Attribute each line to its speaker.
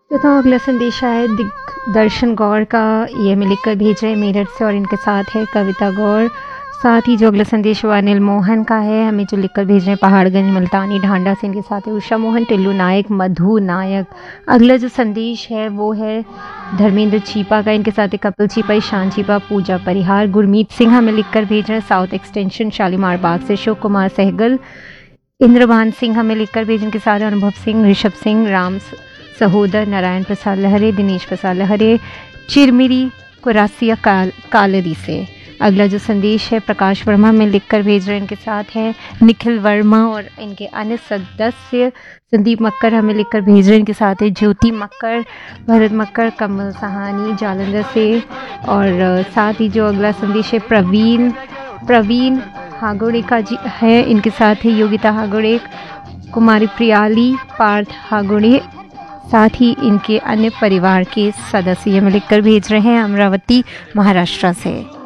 Speaker 1: तो अगला संदेश आया दिग्दर्शन गौर का। ये हमें लिखकर भेज रहे हैं मेरठ से और इनके साथ है कविता गौर। साथ ही जो अगला संदेश वो अनिल मोहन का है, हमें जो लिखकर भेज रहे हैं पहाड़गंज मुल्तानी ढांडा से। इनके साथ है उषा मोहन, टिल्लू नायक, मधु नायक। अगला जो संदेश है वो है धर्मेंद्र चीपा का। इनके साथ है कपिल चीपा, ईशान चीपा, पूजा परिहार। गुरमीत सिंह हमें लिखकर भेज रहे हैं साउथ एक्सटेंशन शालीमार बाग से। शिव कुमार सहगल, इंद्रभान सिंह हमें लिखकर भेज, इनके साथ अनुभव सिंह, ऋषभ सिंह, राम सहोदर, नारायण प्रसाद लहरे, दिनेश प्रसाद लहरे, चिरमिरी कुरासिया कालरी से। अगला जो संदेश है प्रकाश वर्मा में लिखकर भेज रहे हैं, इनके साथ है निखिल वर्मा और इनके अन्य सदस्य। संदीप मक्कर हमें लिखकर भेज रहे हैं, इनके साथ है ज्योति मक्कर, भरत मक्कर, कमल सहानी जालंधर से। और साथ ही जो अगला संदेश है प्रवीण हागोड़े का जी है, इनके साथ है योगिता हागोड़े, कुमारी प्रियाली, पार्थ हागोड़े, साथ ही इनके अन्य परिवार के सदस्य हमें लिखकर भेज रहे हैं अमरावती महाराष्ट्र से।